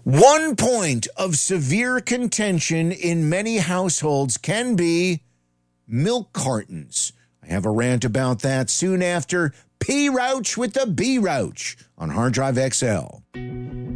One point of severe contention in many households can be milk cartons. I have a rant about that soon after P. Rouch with the B. Rouch on Hard Drive XL.